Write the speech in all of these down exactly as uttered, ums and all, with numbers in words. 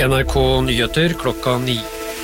N R K Nyheter klokka ni.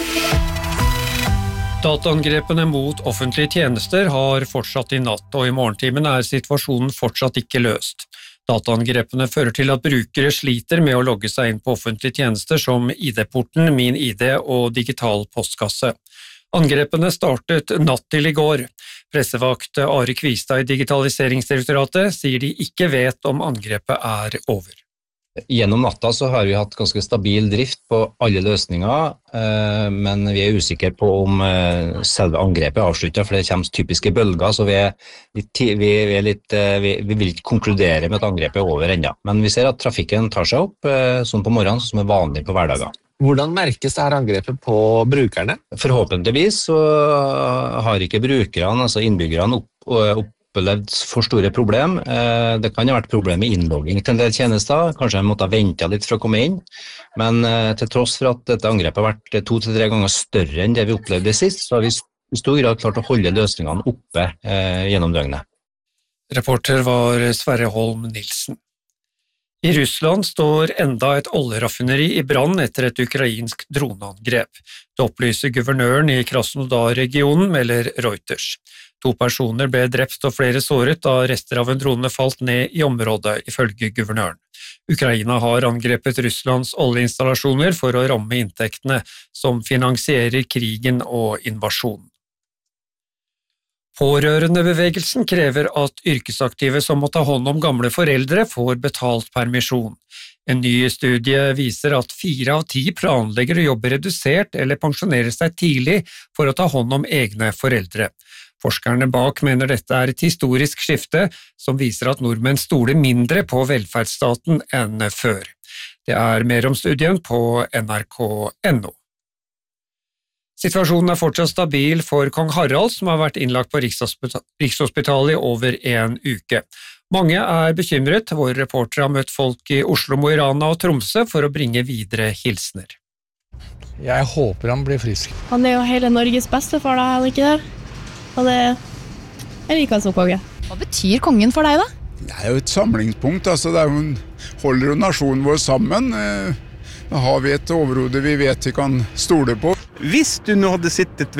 Dataangrepene mot offentlige tjenester har fortsatt i natt, og i morgentimen er situasjonen fortsatt ikke løst. Dataangrepene fører til at brukere sliter med å logge seg inn på offentlige tjenester som I D-porten, Min I D og digital postkasse. Angrepene startet natt til i går. Pressevakt Ari Kvistad I Digitaliseringsdirektoratet sier de ikke vet om angrepet er over. Gjennom natta så har vi hatt ganske stabil drift på alle løsninger, men vi er usikre på om selve angrepet er avsluttet, for det kommer typiske bølger, så vi, er litt, vi, er litt, vi, vi vil ikke konkludere med at angrepet er over ennå. Men vi ser at trafikken tar seg opp, sånn på morgenen, som er vanlig på hverdager. Hvordan merkes det her angrepet på brukerne? Forhåpentligvis så har ikke brukerne, altså innbyggerne, opp, opplevd for store problem. Det kan ha vært problem med innlogging til en del tjenester, kanskje de måtte vente litt for å komme inn, men til tross for at dette angrepet har vært to til tre ganger større enn det vi opplevde sist, så har vi I stor grad klart å holde løsningene oppe gjennom døgnet. Reporter var Sverre Holm Nilsen. I Russland står enda et oljeraffineri I brann etter et ukrainsk droneangrep. Det opplyser guvernøren I Krasnodar-regionen, melder Reuters. To personer ble drept og flere såret da rester av en drone falt ned I området, ifølge guvernøren. Ukraina har angrepet Russlands oljeinstallasjoner for å ramme inntektene som finansierer krigen og invasjonen. Pårørendebevegelsen krever at yrkesaktive som må ta hånd om gamle foreldre får betalt permisjon. En ny studie viser at fire av ti planlegger å jobbe redusert eller pensjonere seg tidlig for å ta hånd om egne foreldre. Forskerne bak mener dette er et historisk skifte som viser at nordmenn stoler mindre på velferdsstaten enn før. Det er mer om studien på N R K punktum N O. Situasjonen er fortsatt stabil for kong Harald, som har vært innlagt på Rikshospitalet I over en uke. Mange er bekymret. Våre reportere har møtt folk I Oslo, Mo I Rana og Tromsø for å bringe videre hilsner. Jeg håper han blir frisk. Han er jo hele Norges bestefar, da, er han ikke der? Og det er like som konge. Hva betyr kongen for deg, da? Det er jo et samlingspunkt, altså det er jo en, holder jo nasjonen vår sammen. Da har vi et overhode vi vet vi kan stole på. Hvis du nå hadde sittet